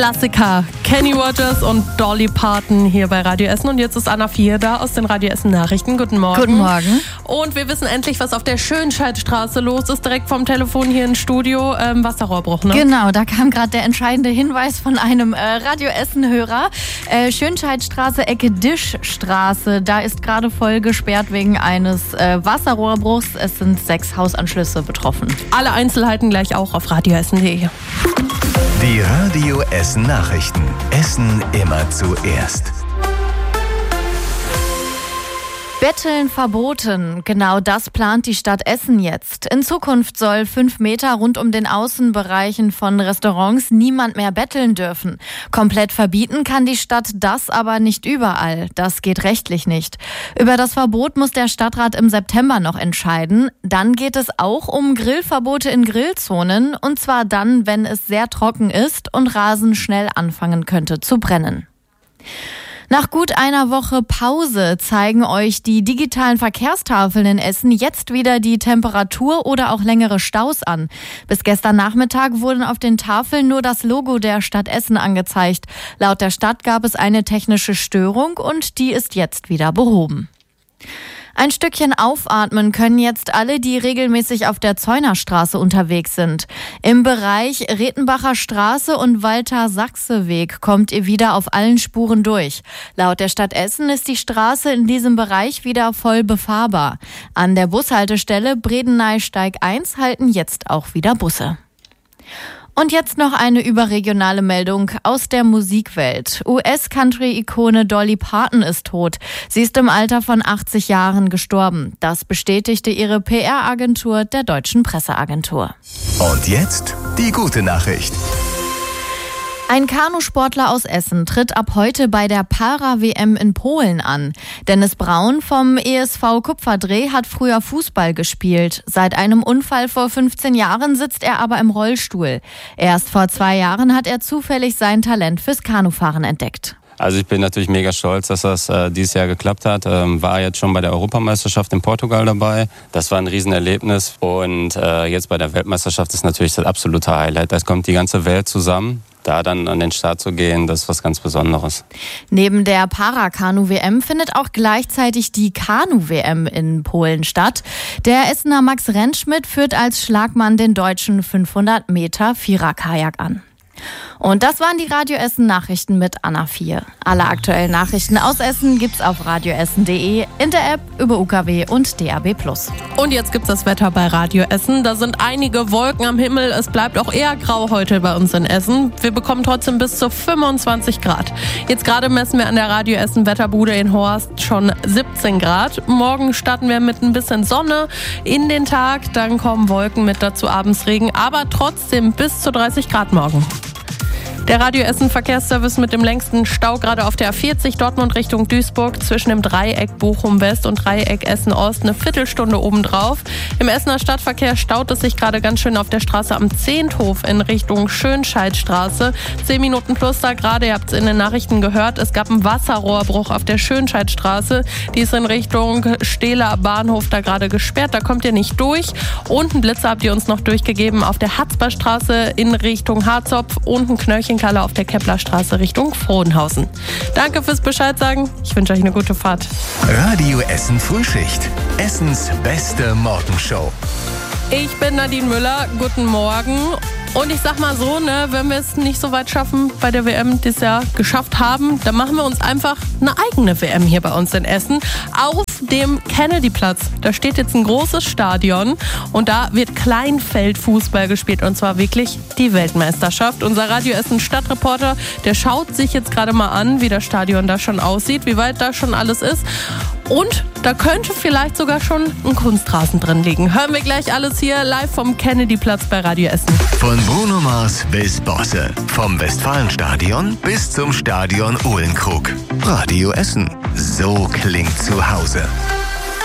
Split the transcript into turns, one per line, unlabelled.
Klassiker, Kenny Rogers und Dolly Parton hier bei Radio Essen. Und jetzt ist Anna Vier da aus den Radio Essen Nachrichten. Guten Morgen.
Guten Morgen.
Und wir wissen endlich, was auf der Schönscheidstraße los ist. Direkt vom Telefon hier im Studio. Wasserrohrbruch, ne?
Genau, da kam gerade der entscheidende Hinweis von einem Radio Essen-Hörer. Schönscheidstraße, Ecke Dischstraße. Da ist gerade voll gesperrt wegen eines Wasserrohrbruchs. Es sind 6 Hausanschlüsse betroffen.
Alle Einzelheiten gleich auch auf radioessen.de.
Die Radio Essen Nachrichten. Essen immer zuerst.
Betteln verboten. Genau das plant die Stadt Essen jetzt. In Zukunft soll 5 Meter rund um den Außenbereichen von Restaurants niemand mehr betteln dürfen. Komplett verbieten kann die Stadt das aber nicht überall. Das geht rechtlich nicht. Über das Verbot muss der Stadtrat im September noch entscheiden. Dann geht es auch um Grillverbote in Grillzonen. Und zwar dann, wenn es sehr trocken ist und Rasen schnell anfangen könnte zu brennen. Nach gut einer Woche Pause zeigen euch die digitalen Verkehrstafeln in Essen jetzt wieder die Temperatur oder auch längere Staus an. Bis gestern Nachmittag wurden auf den Tafeln nur das Logo der Stadt Essen angezeigt. Laut der Stadt gab es eine technische Störung und die ist jetzt wieder behoben. Ein Stückchen aufatmen können jetzt alle, die regelmäßig auf der Zeunerstraße unterwegs sind. Im Bereich Rethenbacher Straße und Walter-Sachse-Weg kommt ihr wieder auf allen Spuren durch. Laut der Stadt Essen ist die Straße in diesem Bereich wieder voll befahrbar. An der Bushaltestelle Bredeneysteig 1 halten jetzt auch wieder Busse. Und jetzt noch eine überregionale Meldung aus der Musikwelt. US-Country-Ikone Dolly Parton ist tot. Sie ist im Alter von 80 Jahren gestorben. Das bestätigte ihre PR-Agentur der Deutschen Presseagentur.
Und jetzt die gute Nachricht.
Ein Kanusportler aus Essen tritt ab heute bei der Para-WM in Polen an. Dennis Braun vom ESV Kupferdreh hat früher Fußball gespielt. Seit einem Unfall vor 15 Jahren sitzt er aber im Rollstuhl. Erst vor 2 Jahren hat er zufällig sein Talent fürs Kanufahren entdeckt.
Also ich bin natürlich mega stolz, dass das dieses Jahr geklappt hat. War jetzt schon bei der Europameisterschaft in Portugal dabei. Das war ein Riesenerlebnis. Und jetzt bei der Weltmeisterschaft ist natürlich das absolute Highlight. Da kommt die ganze Welt zusammen. Da dann an den Start zu gehen, das ist was ganz Besonderes.
Neben der Para-Kanu-WM findet auch gleichzeitig die Kanu-WM in Polen statt. Der Essener Max Rentschmidt führt als Schlagmann den deutschen 500 Meter Vierer-Kajak an. Und das waren die Radio Essen Nachrichten mit Anna Vier. Alle aktuellen Nachrichten aus Essen gibt's auf radioessen.de, in der App, über UKW und DAB+.
Und jetzt gibt's das Wetter bei Radio Essen. Da sind einige Wolken am Himmel. Es bleibt auch eher grau heute bei uns in Essen. Wir bekommen trotzdem bis zu 25 Grad. Jetzt gerade messen wir an der Radio Essen Wetterbude in Horst schon 17 Grad. Morgen starten wir mit ein bisschen Sonne in den Tag. Dann kommen Wolken mit dazu abends Regen. Aber trotzdem bis zu 30 Grad morgen. Der Radio Essen Verkehrsservice mit dem längsten Stau gerade auf der A40 Dortmund Richtung Duisburg zwischen dem Dreieck Bochum West und Dreieck Essen Ost eine Viertelstunde obendrauf. Im Essener Stadtverkehr staut es sich gerade ganz schön auf der Straße am Zehnthof in Richtung Schönscheidstraße. 10 Minuten plus da gerade, ihr habt es in den Nachrichten gehört, es gab einen Wasserrohrbruch auf der Schönscheidstraße. Die ist in Richtung Stehler Bahnhof da gerade gesperrt, da kommt ihr nicht durch. Und einen Blitzer habt ihr uns noch durchgegeben auf der Hatzberstraße in Richtung Harzopf und ein Knöllchenkalle auf der Keplerstraße Richtung Frohnhausen. Danke fürs Bescheid sagen. Ich wünsche euch eine gute Fahrt.
Radio Essen Frühschicht. Essens beste Morgenshow.
Ich bin Nadine Müller. Guten Morgen. Und ich sag mal so, wenn wir es nicht so weit schaffen bei der WM dieses Jahr geschafft haben, dann machen wir uns einfach eine eigene WM hier bei uns in Essen auf dem Kennedyplatz. Da steht jetzt ein großes Stadion und da wird Kleinfeldfußball gespielt und zwar wirklich die Weltmeisterschaft. Unser Radio Essen Stadtreporter, der schaut sich jetzt gerade mal an, wie das Stadion da schon aussieht, wie weit da schon alles ist. Und da könnte vielleicht sogar schon ein Kunstrasen drin liegen. Hören wir gleich alles hier live vom Kennedyplatz bei Radio Essen.
Von Bruno Mars bis Bosse. Vom Westfalenstadion bis zum Stadion Uhlenkrug. Radio Essen. So klingt zu Hause.